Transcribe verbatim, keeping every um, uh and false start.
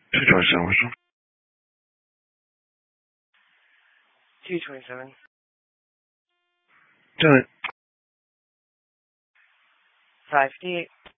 two twenty-seven, what's up? two twenty-seven. Do it. five fifty-eight.